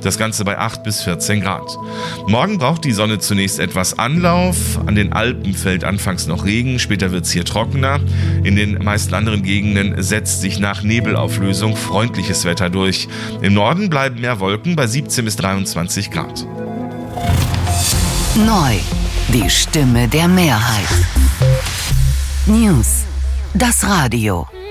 Das Ganze bei 8 bis 14 Grad. Morgen braucht die Sonne zunächst etwas Anlauf. An den Alpen fällt anfangs noch Regen, später wird es hier trockener. In den meisten anderen Gegenden setzt sich nach Nebelauflösung freundliches Wetter durch. Im Norden bleiben mehr Wolken bei 17 bis 23 Grad. Neu, die Stimme der Mehrheit. News, das Radio.